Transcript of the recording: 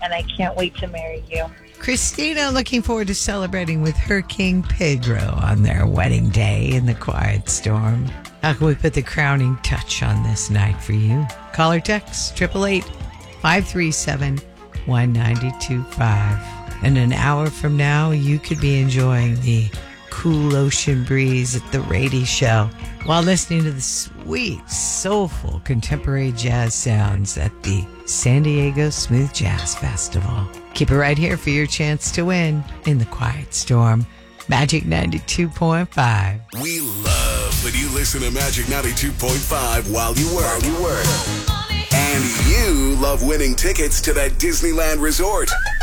and I can't wait to marry you. Christina looking forward to celebrating with her King Pedro on their wedding day in the Quiet Storm. How can we put the crowning touch on this night for you? Call or text 888-537-1925. And an hour from now, you could be enjoying the cool ocean breeze at the Rady Show while listening to the sweet, soulful contemporary jazz sounds at the San Diego Smooth Jazz Festival. Keep it right here for your chance to win in the Quiet Storm. Magic 92.5. We love that you listen to Magic 92.5 while you work. And you love winning tickets to that Disneyland resort.